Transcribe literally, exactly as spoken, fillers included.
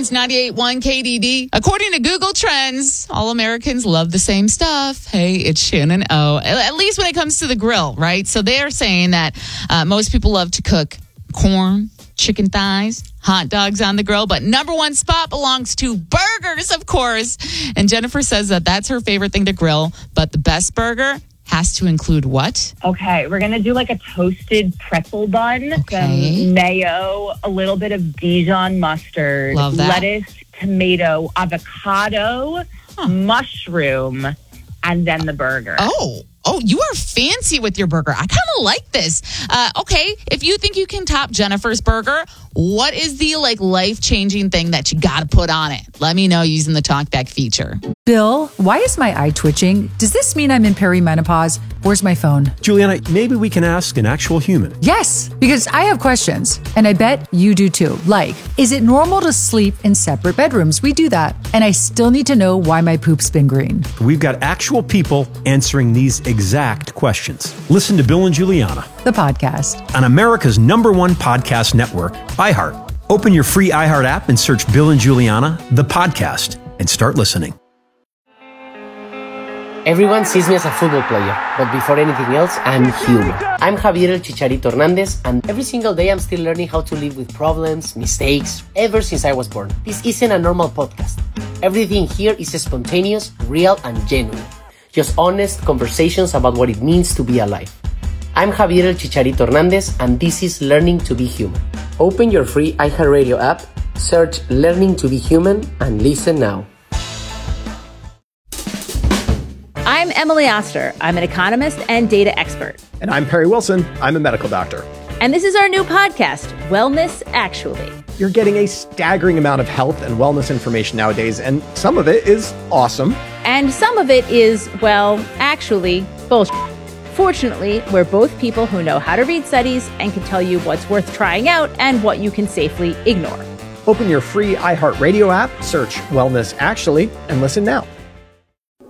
Trends ninety-eight point one K D D. According to Google Trends, all Americans love the same stuff. Hey, it's Shannon O. At least when it comes to the grill, right? So they're saying that uh, most people love to cook corn, chicken thighs, hot dogs on the grill, but number one spot belongs to burgers, of course. And Jennifer says that that's her favorite thing to grill, but the best burger has to include what? Okay, we're going to do like a toasted pretzel bun, Okay. some mayo, a little bit of Dijon mustard, Love that. lettuce, tomato, avocado, Huh. mushroom, and then the burger. Oh, oh, you are fancy with your burger. I kind of like this. Uh, okay, if you think you can top Jennifer's burger, what is the like life-changing thing that you got to put on it? Let me know using the TalkBack feature. Bill, why is my eye twitching? Does this mean I'm in perimenopause? Where's my phone? Juliana, maybe we can ask an actual human. Yes, because I have questions, and I bet you do too. Like, is it normal to sleep in separate bedrooms? We do that. And I still need to know why my poop's been green. We've got actual people answering these exact questions. Listen to Bill and Juliana The podcast. on America's number one podcast network, iHeart. Open your free iHeart app and search Bill and Juliana, the podcast, and start listening. Everyone sees me as a football player, but before anything else, I'm human. I'm Javier El Chicharito Hernandez, and every single day I'm still learning how to live with problems, mistakes, ever since I was born. This isn't a normal podcast. Everything here is spontaneous, real, and genuine. Just honest conversations about what it means to be alive. I'm Javier El Chicharito Hernandez, and this is Learning to be Human. Open your free iHeartRadio app, search Learning to be Human, and listen now. I'm Emily Oster. I'm an economist and data expert. And I'm Perry Wilson. I'm a medical doctor. And this is our new podcast, Wellness Actually. You're getting a staggering amount of health and wellness information nowadays, and some of it is awesome. And some of it is, well, actually, bullshit. Fortunately, we're both people who know how to read studies and can tell you what's worth trying out and what you can safely ignore. Open your free iHeartRadio app, search Wellness Actually, and listen now.